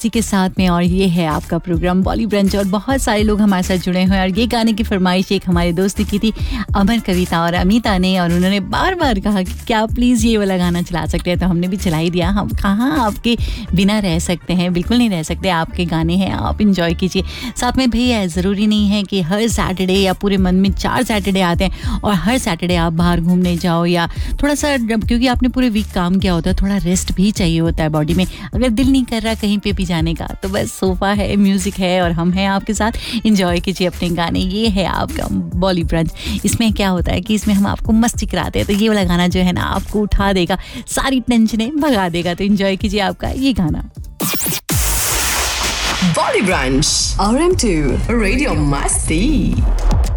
मस्ती के साथ में और ये है आपका प्रोग्राम बॉली ब्रंच और बहुत सारे लोग हमारे साथ जुड़े हुए हैं और ये गाने की फरमाइश एक हमारे दोस्त की थी अमर कविता और अमिता ने और उन्होंने बार बार कहा कि क्या प्लीज़ ये वाला गाना चला सकते हैं, तो हमने भी चला ही दिया। हम कहाँ आपके बिना रह सकते हैं, बिल्कुल नहीं रह सकते, आपके गाने हैं, आप इंजॉय कीजिए। साथ में भैया ज़रूरी नहीं है कि हर सैटरडे या पूरे मंथ में 4 सैटरडे आते हैं और हर सैटरडे आप बाहर घूमने जाओ या थोड़ा सा, क्योंकि आपने पूरे वीक काम किया होता है, थोड़ा रेस्ट भी चाहिए होता है बॉडी में। अगर दिल नहीं कर रहा कहीं पे भी जाने का तो बस सोफा है, म्यूजिक है और हम हैं आपके साथ। एंजॉय कीजिए अपने गाने। ये है आपका बॉली ब्रंच। इसमें क्या होता है कि इसमें हम आपको मस्ती कराते हैं, तो ये वाला गाना जो है ना आपको उठा देगा, सारी टेंशनें भगा देगा। तो एंजॉय कीजिए आपका ये गाना। Bolly Brunch RM2 Radio Masti.